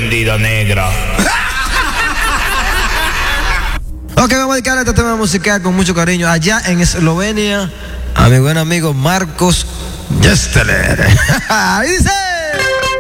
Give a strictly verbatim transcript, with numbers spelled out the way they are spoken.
prendida, negra. Ok, vamos a dedicar este tema musical con mucho cariño allá en Eslovenia a mi buen amigo Marcos Yesteler. Ahí dice.